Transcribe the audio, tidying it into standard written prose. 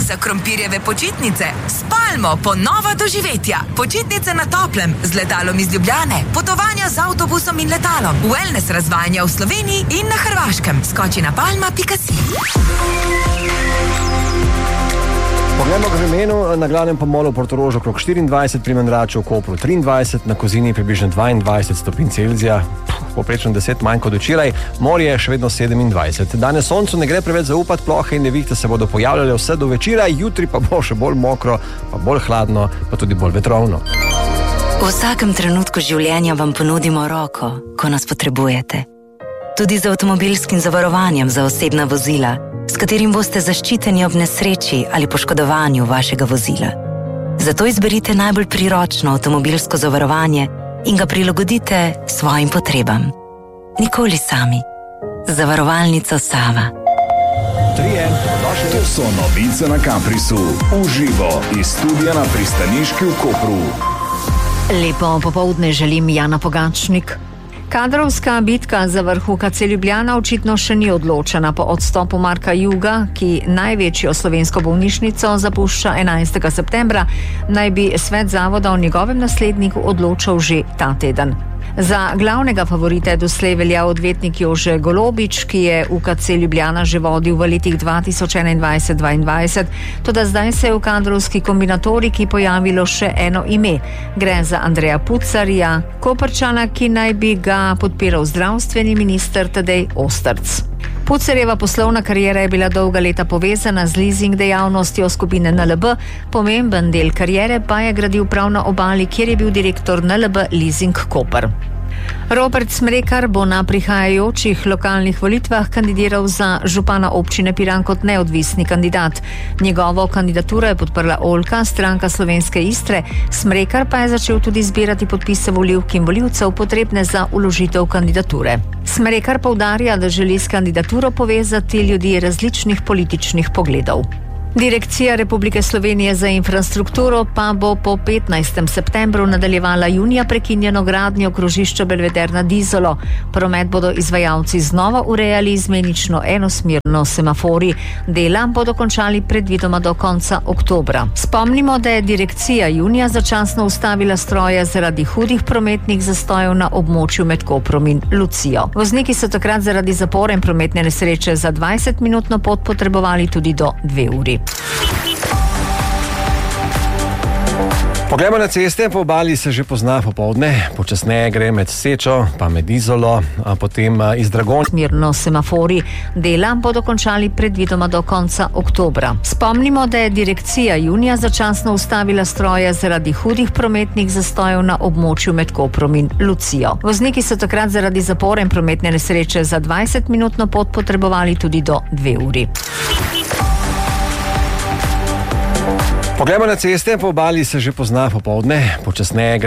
za krompirjeve počitnice? S Palmo ponova doživetja. Počitnice na toplem, z letalom iz Ljubljane, potovanja z avtobusom in letalom, wellness razvajanja v Sloveniji in na Hrvaškem. Skoči na palma.si. Poglejmo k vremenu. Na glavnem pomolu v Portorožu okrog 24, pri Mandraču v Kopru 23, na Kozini približno 22 stopinj Celzija, poprečno 10 manj kot včeraj, morje je še vedno 27. Danes soncu ne gre preveč zaupati, plohe in nevihte se bodo pojavljale vse do večera, jutri pa bo še bolj mokro, pa bolj hladno, pa tudi bolj vetrovno. V vsakem trenutku življenja vam ponudimo roko, ko nas potrebujete. Tudi z avtomobilskim zavarovanjem za osebna vozila, s katerim boste zaščiteni ob nesreči ali poškodovanju vašega vozila. Zato izberite najbolj priročno avtomobilsko zavarovanje in ga prilagodite svojim potrebam. Nikoli sami. Zavarovalnica Sava. To so novice na Kamprisu. Uživo iz studia na Pristaniški v Kopru. Lepo popoldne želim, Jana Pogačnik. Kadrovska bitka za vrh UKC Ljubljana očitno še ni odločena. Po odstopu Marka Juga, ki največjo slovensko bolnišnico zapušča 11. septembra, naj bi svet zavoda o njegovem nasledniku odločal že ta teden. Za glavnega favorita je doslej veljal odvetnik Jože Golobič, ki je UKC Ljubljana že vodil v letih 2021-2022, toda zdaj se je v kadrovski kombinatoriki pojavilo še eno ime. Gre za Andreja Pucarja, Koprčana, ki naj bi ga podpiral zdravstveni minister Tadej Ostrc. Pucarjeva poslovna kariera je bila dolga leta povezana z leasing dejavnostjo skupine NLB, pomemben del kariere pa je gradil prav na Obali, kjer je bil direktor NLB Leasing Koper. Robert Smrekar bo na prihajajočih lokalnih volitvah kandidiral za župana občine Piran kot neodvisni kandidat. Njegovo kandidaturo je podprla Oljka, stranka Slovenske Istre, Smrekar pa je začel tudi zbirati podpise volivk in volivcev potrebne za vložitev kandidature. Smrekar poudarja, da želi s kandidaturo povezati ljudi različnih političnih pogledov. Direkcija Republike Slovenije za infrastrukturo pa bo po 15. septembru nadaljevala junija prekinjeno gradnjo krožišča Belveder nad Izolo. Promet bodo izvajalci znova urejali izmenično enosmerno semafori. Dela bodo končali predvidoma do konca oktobra. Spomnimo, da je direkcija junija začasno ustavila stroje zaradi hudih prometnih zastojev na območju med Koprom in Lucijo. Vozniki so takrat zaradi zapore in prometne nesreče za 20-minutno pot potrebovali tudi do 2 uri. Poglejmo na ceste, po Obali se že pozna popoldne, počasneje gre med Sečo, pa med Izolo, a potem iz Dragonje. Smerno semafori. Dela bodo končali predvidoma do konca oktobra. Spomnimo, da je direkcija junija začasno ustavila stroje zaradi hudih prometnih zastojev na območju med Koprom in Lucijo. Vozniki so takrat zaradi zapore in prometne nesreče za 20-minutno pot potrebovali tudi do 2 uri. Poglejmo na ceste, po Obali se že pozna popoldne, počasneje gre